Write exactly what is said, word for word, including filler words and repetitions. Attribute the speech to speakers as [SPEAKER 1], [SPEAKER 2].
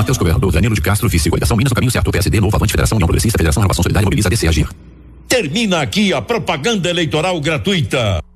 [SPEAKER 1] Matheus Governador, Danilo de Castro, vice. Coligação Minas no caminho certo. P S D, Novo, Avante, Federação, União Progressista, Federação, Renovação Solidária, Mobiliza, D C, Agir.
[SPEAKER 2] Termina aqui a propaganda eleitoral gratuita.